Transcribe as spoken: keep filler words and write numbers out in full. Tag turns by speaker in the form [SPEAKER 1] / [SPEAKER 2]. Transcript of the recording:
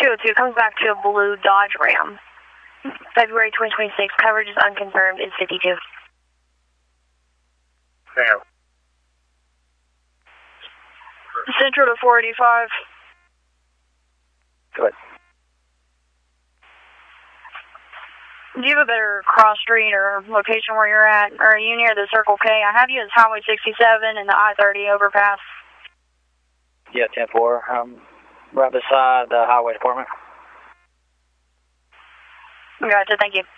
[SPEAKER 1] two oh two comes back to a blue Dodge Ram. February twenty twenty-six, coverage is unconfirmed, is fifty-two.
[SPEAKER 2] Fair.
[SPEAKER 1] Central to four eighty-five.
[SPEAKER 2] Go ahead.
[SPEAKER 1] Do you have a better cross street or location where you're at? Or are you near the Circle K? I have you as Highway sixty-seven and the I thirty overpass.
[SPEAKER 2] Yeah, ten four. Um, right beside the highway department.
[SPEAKER 1] Gotcha, thank you.